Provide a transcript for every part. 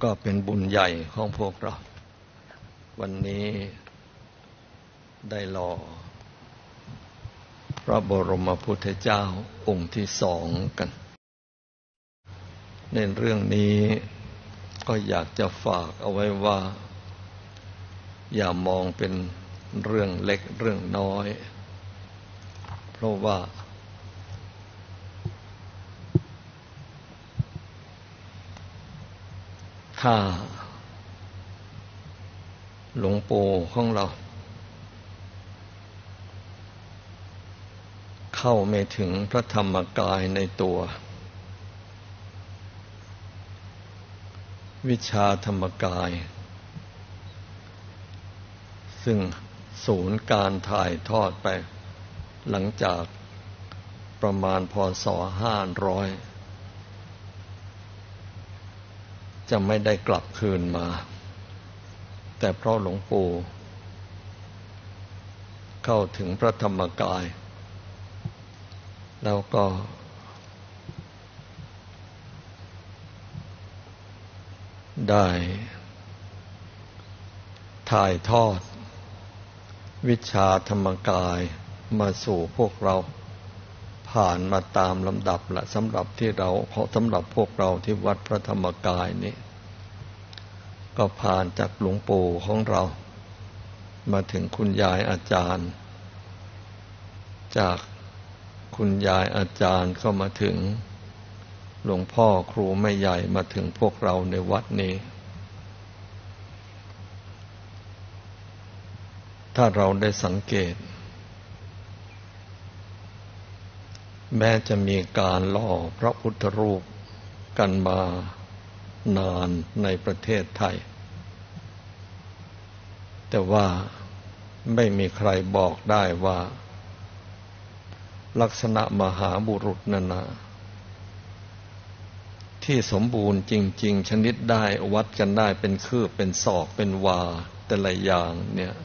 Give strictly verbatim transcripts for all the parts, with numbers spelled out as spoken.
ก็เป็นบุญใหญ่ของพวกเราวันนี้ได้รอพระบรมพุทธเจ้าองค์ที่สองกันในเรื่องนี้ก็อยากจะฝากเอาไว้ว่าอย่ามองเป็นเรื่องเล็กเรื่องน้อยเพราะว่าถ้าหลวงปู่ของเราเข้าไม่ถึงพระธรรมกายในตัววิชาธรรมกายซึ่งศูนย์การถ่ายทอดไปหลังจากประมาณพ.ศ. ห้าร้อยจะไม่ได้กลับคืนมาแต่เพราะหลวงปู่เข้าถึงพระธรรมกายแล้วก็ได้ถ่ายทอดวิชาธรรมกายมาสู่พวกเราผ่านมาตามลำดับละสำหรับที่เราสำหรับพวกเราที่วัดพระธรรมกายนี้ก็ผ่านจากหลวงปู่ของเรามาถึงคุณยายอาจารย์จากคุณยายอาจารย์ก็มาถึงหลวงพ่อครูแม่ใหญ่มาถึงพวกเราในวัดนี้ถ้าเราได้สังเกตแม้จะมีการหล่อพระพุทธรูปกันมานานในประเทศไทยแต่ว่าไม่มีใครบอกได้ว่าลักษณะมหาบุรุษนั้นนะที่สมบูรณ์จริงๆชนิดได้วัดกันได้เป็นคืบเป็นศอกเป็นวาแต่ละอย่างเนี่ย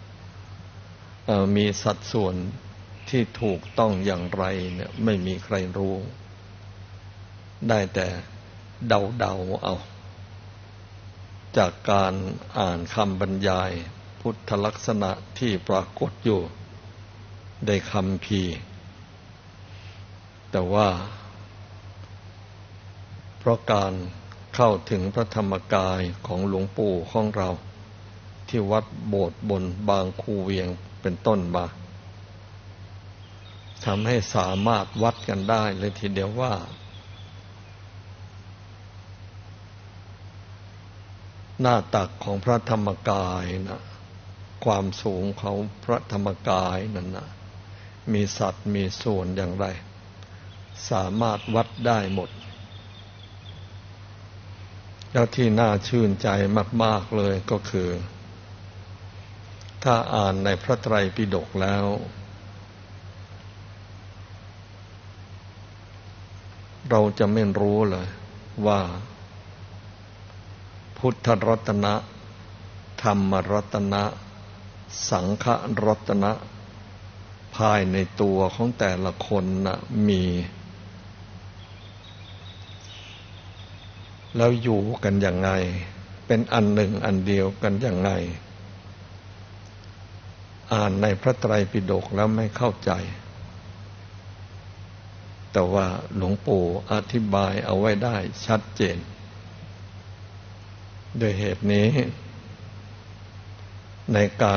มีสัดส่วนที่ถูกต้องอย่างไรเนี่ยไม่มีใครรู้ได้แต่เดาๆเอาจากการอ่านคำบรรยายพุทธลักษณะที่ปรากฏอยู่ในคัมภีร์แต่ว่าเพราะการเข้าถึงพระธรรมกายของหลวงปู่ของเราที่วัดโบสถ์บนบางคูเวียงเป็นต้นมาทำให้สามารถวัดกันได้เลยทีเดียวว่าหน้าตักของพระธรรมกายนะความสูงของพระธรรมกายนั้นนะมีสัดมีส่วนอย่างไรสามารถวัดได้หมดแล้วที่น่าชื่นใจมากๆเลยก็คือถ้าอ่านในพระไตรปิฎกแล้วเราจะไม่รู้เลยว่าพุทธรัตนะธรรมรัตนะสังฆรัตนะภายในตัวของแต่ละคนนะมีแล้วอยู่กันอย่างไงเป็นอันหนึ่งอันเดียวกันอย่างไงอ่านในพระไตรปิฎกแล้วไม่เข้าใจแต่ว่าหลวงปู่อธิบายเอาไว้ได้ชัดเจนโดยเหตุนี้ในการ